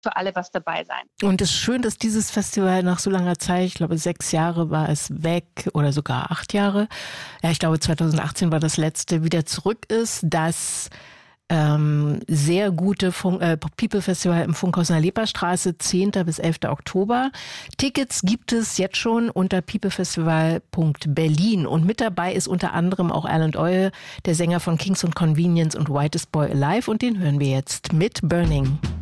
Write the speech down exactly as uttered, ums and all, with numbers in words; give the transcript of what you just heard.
für alle was dabei sein. Und es ist schön, dass dieses Festival nach so langer Zeit, ich glaube sechs Jahre war es weg oder sogar acht Jahre, ja ich glaube zweitausendachtzehn war das letzte, wieder zurück ist, dass ähm, sehr gute Fun- äh, People Festival im Funkhaus in der Leperstraße, zehnten bis elften Oktober. Tickets gibt es jetzt schon unter peoplefestival punkt berlin und mit dabei ist unter anderem auch Alan Doyle, der Sänger von Kings und Convenience und Whitest Boy Alive und den hören wir jetzt mit Burning.